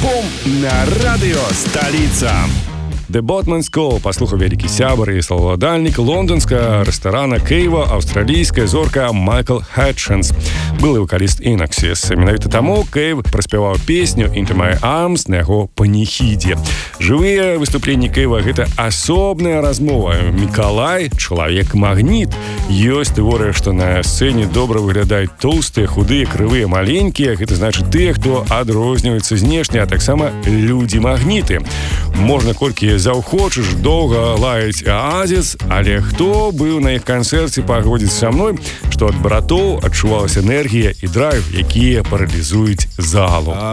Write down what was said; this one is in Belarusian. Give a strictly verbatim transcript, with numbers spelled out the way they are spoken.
Альбом на радыё «Сталіца». The Boatman's Call паслухаў вялікі сябар і славаўладальнік лонданскага рэстарана Кейва аўстралійская зорка Майкл Хатчинс. Былы вакаліст Innoxious. Менавіта таму Кейв праспяваў песню Into My Arms на яго паніхідзе. Жывыя выступленні Кейва — гэта асобная размова. Мікалай — чалавек-магніт. Ёсць тэорыя, што на сцэне добра выглядаюць тоўстыя, худыя, крывыя, маленькія. Гэта значыць тыя, хто адрозніваецца знешне, а таксама людзі-магніты. Можна колькі заўхочаш доўга лаяць Оазіс, але хто быў на іх канцэрце, пагодзіць са мной, што ад братоў адчувалася энергія і драйв, якія паралізуюць залу.